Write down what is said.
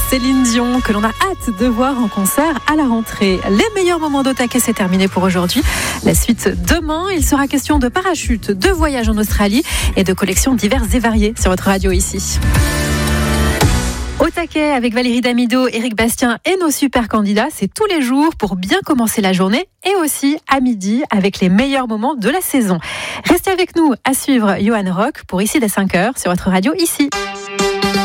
Céline Dion, que l'on a hâte de voir en concert à la rentrée. Les meilleurs moments d'Au Taquet, c'est terminé pour aujourd'hui. La suite demain, il sera question de parachute, de voyage en Australie et de collections diverses et variées sur votre radio ici. Au Taquet avec Valérie Damido, Éric Bastien et nos super candidats, c'est tous les jours pour bien commencer la journée et aussi à midi avec les meilleurs moments de la saison. Restez avec nous à suivre Johan Rock pour Ici dès 5h sur votre radio ici.